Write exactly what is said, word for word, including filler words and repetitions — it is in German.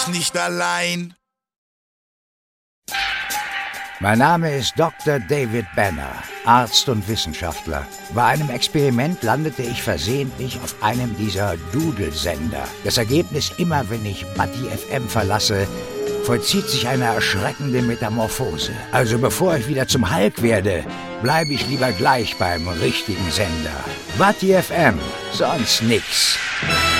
nicht allein. Mein Name ist Doktor David Banner, Arzt und Wissenschaftler. Bei einem Experiment landete ich versehentlich auf einem dieser Doodle-Sender. Das Ergebnis: immer wenn ich Buddy F M verlasse, vollzieht sich eine erschreckende Metamorphose. Also bevor ich wieder zum Hulk werde, bleibe ich lieber gleich beim richtigen Sender. Buddy F M, sonst nix.